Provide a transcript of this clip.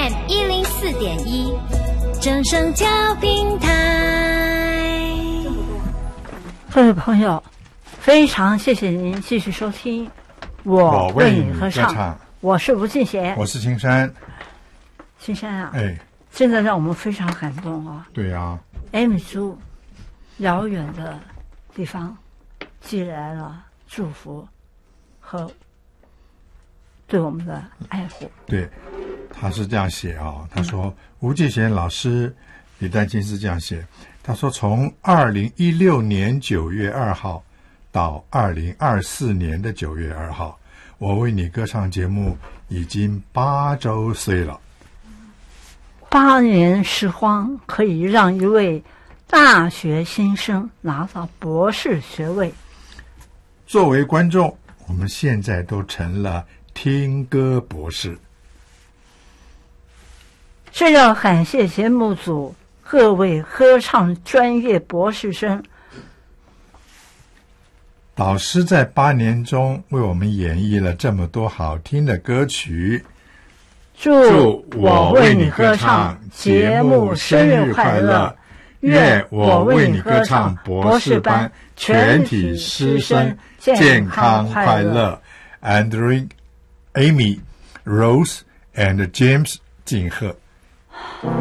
FM 104.1，正声教平台。 各位朋友，非常谢谢您继续收听我为你歌唱，我是吴庆贤， 我是青山。 青山啊， 现在让我们非常感动啊！ 对啊 ，Amy 猪遥远的地方寄来了祝福和对我们的爱护。 对，他是这样写啊，他说吴继贤老师李丹青是这样写，他说从2016年9月2号到2024年的9月2号，我为你歌唱节目已经8周岁了。 8年时光可以让一位大学新生拿到博士学位。 作为观众，我们现在都成了听歌博士。 这要感谢节目组各位歌唱专业博士生， 导师在8年中为我们演绎了这么多好听的歌曲。 祝我为你歌唱节目生日快乐！愿我为你歌唱博士班全体师生健康快乐。 Andrew, Amy, Rose and James 敬贺。